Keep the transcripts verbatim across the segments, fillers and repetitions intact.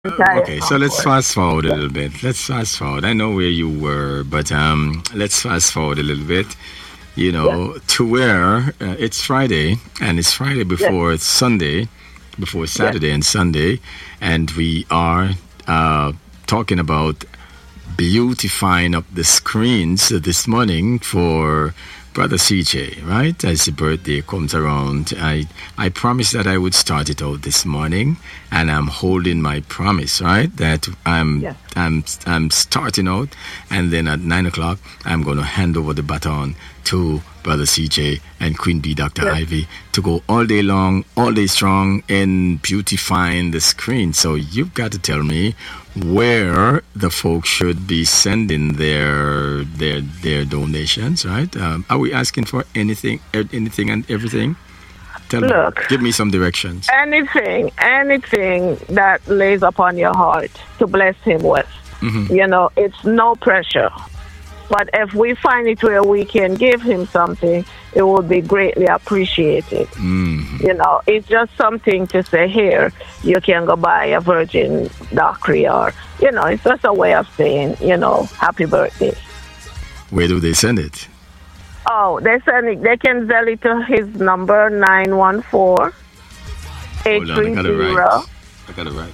Okay, so let's fast forward a little bit. Let's fast forward. I know where you were, but um, let's fast forward a little bit. You know, yes. to where uh, it's Friday, and it's Friday before yes. Sunday, before Saturday yes. and Sunday, and we are uh, talking about beautifying up the screens this morning for Brother C J, right? As the birthday comes around, I I promised that I would start it out this morning, and I'm holding my promise, right? That I'm yes. I'm I'm starting out, and then at nine o'clock I'm going to hand over the baton to Brother C J and Queen B, Doctor Yes. Ivy, to go all day long, all day strong in beautifying the screen. So you've got to tell me where the folks should be sending their their their donations, right? Um, are we asking for anything, anything and everything? Tell Look, me, give me some directions. Anything, anything that lays upon your heart to bless him with. Mm-hmm. You know, it's no pressure. But if we find it where we can give him something, it will be greatly appreciated. Mm-hmm. You know, it's just something to say, here, you can go buy a Virgin Daiquiri, or, you know, it's just a way of saying, you know, happy birthday. Where do they send it? Oh, they send it, they can sell it to his number, nine one four, eight three zero. I got it right.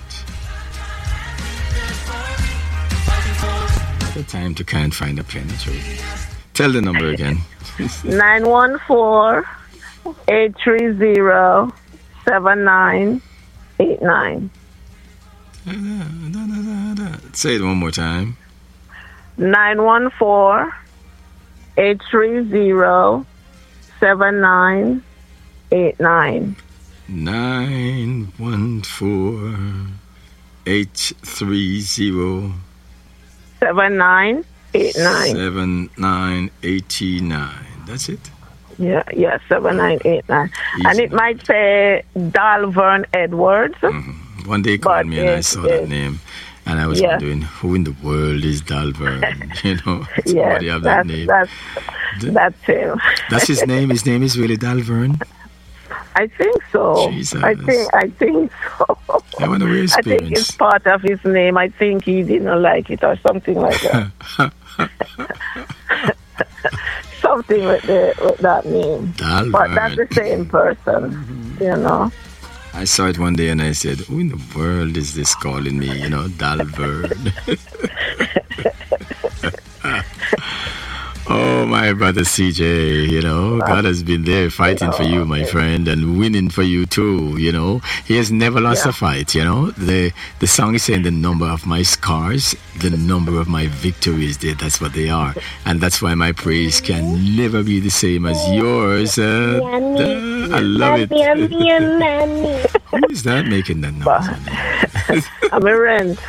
The time to can't find a pen. Tell the number again. nine one four, eight three zero, seven nine eight nine. Say it one more time. nine one four, eight three zero, seven nine eight nine. nine one four, eight three zero, Seven nine eight nine. Seven nine eighty nine. That's it. Yeah, yeah, seven nine eight nine. And it might say Dalvern Edwards. Mm-hmm. One day called me and I saw that name, and I was yeah. wondering who in the world is Dalvern. You know, somebody yes, have that that's, name. That's, that's him. That's his name. His name is really Dalvern. I think so. Jesus. I think I think so. I wonder where his I think it's part of his name. I think he didn't like it or something like that. Something with the with that name. Dalvern. But that's the same person, mm-hmm. you know. I saw it one day and I said, who in the world is this calling me? You know, Dalvern. Oh, my brother C J, you know, God has been there fighting for you, my friend, and winning for you too, you know. He has never lost yeah. a fight, you know. The the song is saying the number of my scars, the number of my victories, that's what they are. And that's why my praise can never be the same as yours. Uh, uh, I love it. Who is that making that noise? I'm a rent.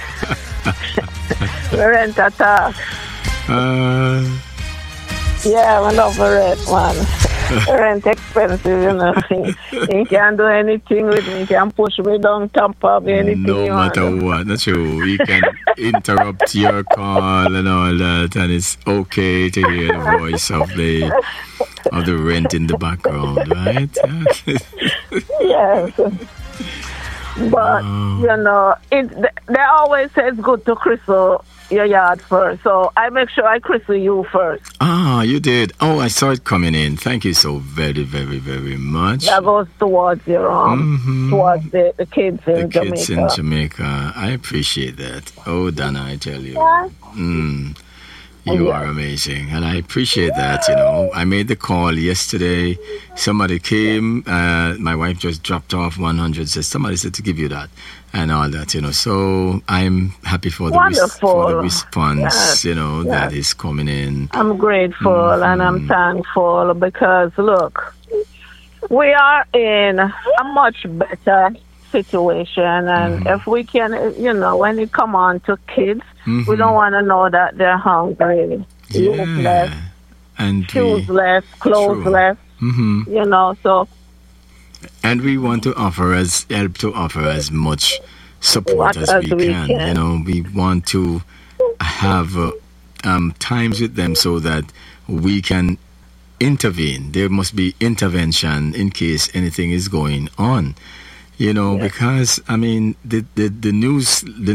rent attack. Uh... Yeah, I love the rent, man. Rent expensive, you know. You can't do anything with me. You can push me down, top of me, anything no you matter want. what. That's true. You can interrupt your call and all that, and it's okay to hear the voice of the of the rent in the background, right? Yes. But, oh. you know, it, they always say it's good to christen your yard first. So I make sure I christen you first. Ah, you did. Oh, I saw it coming in. Thank you so very, very, very much. That goes towards your um, mm-hmm. towards the, the kids in the Jamaica. kids in Jamaica. I appreciate that. Oh, Dana, I tell you. Yeah. Mm. You are amazing, and I appreciate that, you know. I made the call yesterday. Somebody came. Uh, my wife just dropped off one hundred. Says somebody said to give you that and all that, you know. So I'm happy for the, res- for the response, yes. you know, yes. that is coming in. I'm grateful mm-hmm. and I'm thankful because, look, we are in a much better situation, and mm-hmm. if we can, you know, when it come on to kids, mm-hmm. we don't want to know that they're hungry, yeah. less, and shoes less, clothes true. less, mm-hmm. you know. So, and we want to offer as help to offer as much support as, as we, we can. can. You know, we want to have uh, um, times with them so that we can intervene. There must be intervention in case anything is going on. You know, yes. because, I mean, the, the, the news, the